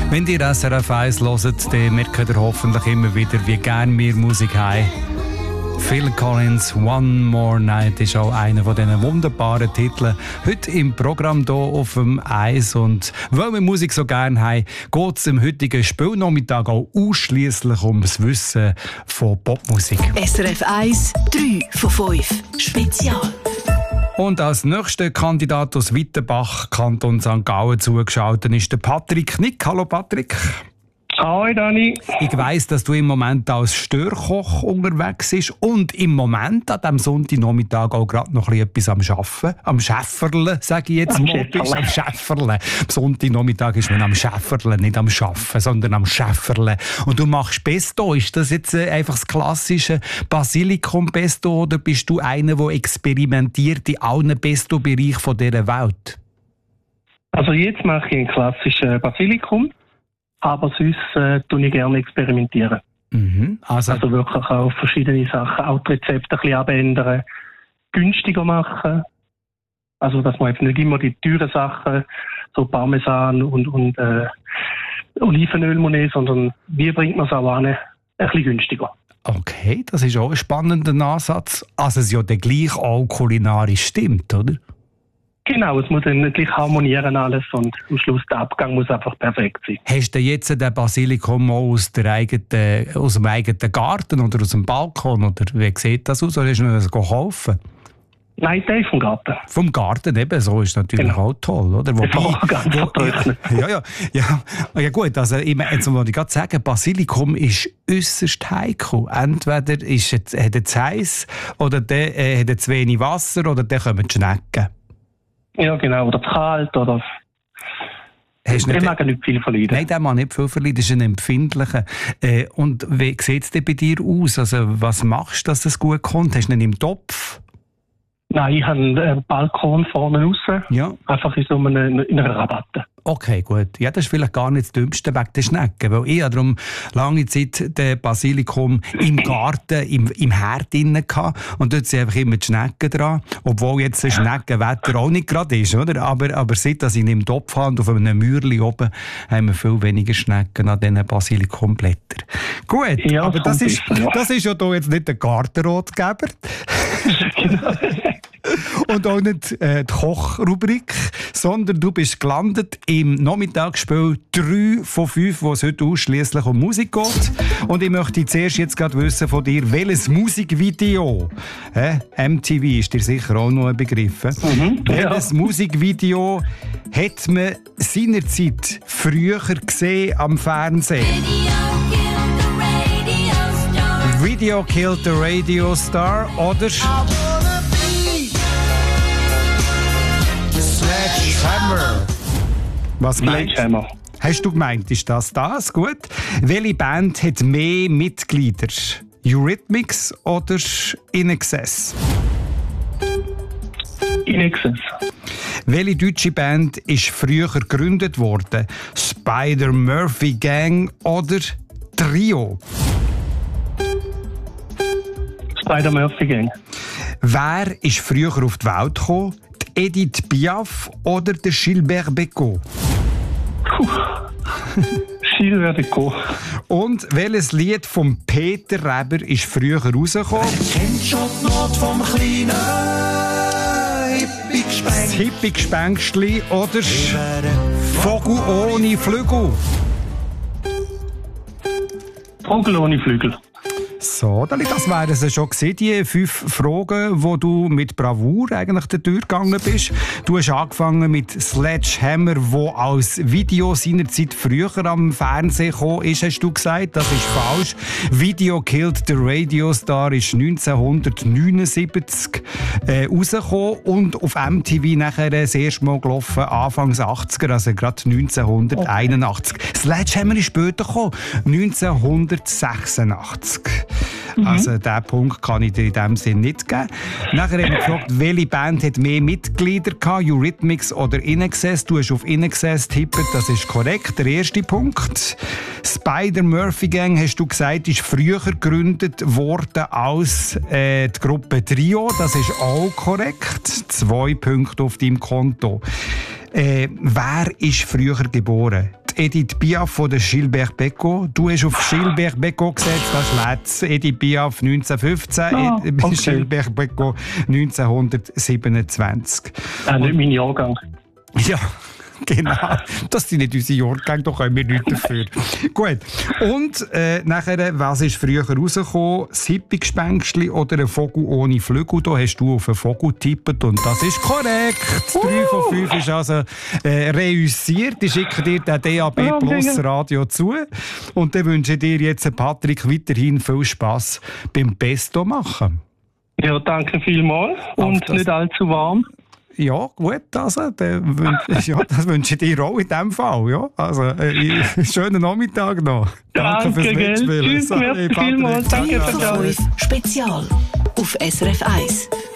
Wenn ihr SRF 1 hört, dann merkt ihr hoffentlich immer wieder, wie gerne wir Musik haben. Phil Collins, One More Night ist auch einer von diesen wunderbaren Titeln heute im Programm hier auf dem Eis. Und weil wir Musik so gerne haben, geht es im heutigen Spielnachmittag auch ausschliesslich um das Wissen von Popmusik. SRF 1, 3 von 5 Spezial. Und als nächster Kandidat aus Wittenbach, Kanton St. Gallen, zugeschaltet ist der Patrick Nick. Hallo Patrick. Hi Dani. Ich weiss, dass du im Moment als Störkoch unterwegs bist und im Moment an diesem Sonntagnachmittag auch gerade noch etwas am Arbeiten. Am Schäfferle, sage ich jetzt mal. Am Schäfferle. Am Sonntagnachmittag ist man am Schäfferle, nicht am Arbeiten, sondern am Schäfferle. Und du machst Pesto. Ist das jetzt einfach das klassische Basilikum-Pesto oder bist du einer, der experimentiert in allen Pesto-Bereichen dieser Welt? Also jetzt mache ich einen klassischen Basilikum. Aber sonst tue ich gerne experimentieren. Mhm. Also wirklich auch verschiedene Sachen, auch die Rezepte ein bisschen abändern, günstiger machen. Also dass man eben nicht immer die teuren Sachen, so Parmesan und Olivenöl nehmen, sondern wie bringt man es auch an, ein bisschen günstiger. Okay, das ist auch ein spannender Ansatz. Also es ja dann gleich auch kulinarisch stimmt, oder? Genau, es muss dann gleich harmonieren alles und am Schluss der Abgang muss einfach perfekt sein. Hast du jetzt den Basilikum aus dem eigenen Garten oder aus dem Balkon? Oder wie sieht das aus? Oder hast du das gekauft? Nein, der ist vom Garten. Vom Garten eben, so ist natürlich auch toll, oder? Ja gut, also jetzt muss ich gerade sagen, Basilikum ist äußerst heikel. Entweder hat er zu heiß oder der hat zu wenig Wasser oder der kommen die Schnecken. Ja, genau. Oder zu kalt, oder... Der mag nicht viel verleiden. Nein, der mag nicht viel verleiden. Das ist ein empfindlicher. Und wie sieht es denn bei dir aus? Also, was machst du, dass es gut kommt? Hast du ihn im Topf? Nein, ich habe einen Balkon vorne raus. Ja. Einfach in einer Rabatte. Okay, gut. Ja, das ist vielleicht gar nicht das Dümmste wegen der Schnecken. Weil ich darum lange Zeit den Basilikum im Garten, im Herd drin hatte. Und dort sind einfach immer die Schnecken dran. Obwohl jetzt das Schneckenwetter auch nicht gerade ist, oder? Aber seit ich ihn im Topf habe und auf einem Mürli oben, haben wir viel weniger Schnecken an diesen Basilikumblättern. Gut, ja, aber das ist ja hier jetzt nicht der Gartenrotgeber. Genau. Und auch nicht die Kochrubrik, sondern du bist gelandet im Nachmittagsspiel 3 von 5, wo es heute ausschliesslich um Musik geht. Und ich möchte zuerst jetzt gerade wissen von dir, welches Musikvideo, MTV ist dir sicher auch noch ein Begriff, welches Musikvideo hat man seinerzeit früher gesehen am Fernsehen? Video Killed the Radio Star oder Sledgehammer. Was meinst du? Hast du gemeint, ist das? Gut. Welche Band hat mehr Mitglieder? Eurythmics oder In Excess? In Excess. Welche deutsche Band ist früher gegründet worden? Spider-Murphy Gang oder Trio? Spider-Murphy Gang. Wer ist früher auf die Welt gekommen? Die Edith Piaf oder der Gilbert Bécaud? Gilbert Bécaud. Und welches Lied von Peter Reber ist früher rausgekommen? Kennt schon die Not vom kleinen Hippie-Gespenst. Das Hippie-Gespenstli oder Vogel ohne Flügel? Vogel ohne Flügel. So, das wären es schon gewesen, die 5 Fragen, wo du mit Bravour eigentlich durchgegangen bist. Du hast angefangen mit Sledgehammer, wo als Video seinerzeit früher am Fernsehen gekommen ist, hast du gesagt. Das ist falsch. Video Killed the Radio Star ist 1979 rausgekommen und auf MTV nachher das erste Mal gelaufen, Anfangs 80er, also gerade 1981. Sledgehammer ist später gekommen, 1986. Also diesen Punkt kann ich dir in diesem Sinn nicht geben. Nachher haben wir gefragt, welche Band hat mehr Mitglieder gehabt, Eurythmics oder In Excess. Du hast auf In Excess tippet, das ist korrekt, der erste Punkt. Spider-Murphy Gang, hast du gesagt, ist früher gegründet worden als die Gruppe Trio. Das ist auch korrekt. 2 Punkte auf deinem Konto. Wer ist früher geboren? Edith Piaf von der Gilbert Bécaud. Du hast auf Gilbert Bécaud gesetzt, das ist Letz. Edith Piaf 1915, Gilbert Bécaud 1927. Nicht mein Jahrgang. Ja, genau. Das sind nicht unsere Jahrgänge, da können wir nichts dafür. Gut. Und nachher, was ist früher rausgekommen? Das Hippie-Gespenstli oder ein Vogel ohne Flügel? Da hast du auf einen Vogel getippt und das ist korrekt. 3 von 5 ist also reüssiert. Ich schicke dir den DAB Plus Radio zu. Und dann wünsche ich dir jetzt, Patrick, weiterhin viel Spass beim Pesto machen. Ja, danke vielmals und nicht allzu warm. Ja, gut, also, das wünsche ich dir auch in diesem Fall. Ja. Also, schönen Nachmittag noch. Danke fürs Mitspielen. Tschüss, merci vielmals. Danke für das. Spezial auf SRF 1.